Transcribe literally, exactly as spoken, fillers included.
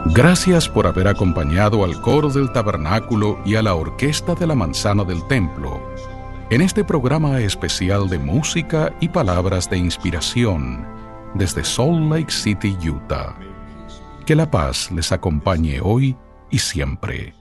Gracias por haber acompañado al coro del tabernáculo y a la orquesta de la manzana del templo en este programa especial de música y palabras de inspiración desde Salt Lake City, Utah. Que la paz les acompañe hoy y siempre.